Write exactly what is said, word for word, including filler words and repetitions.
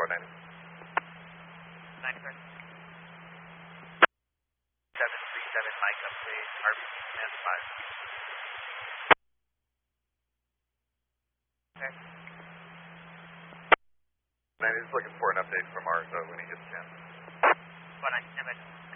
ninety. ninety, sir. seven three seven Mike, update R B C command five. Okay. ninety is looking for an update from Art uh, when he gets a chance. one nine, stand by.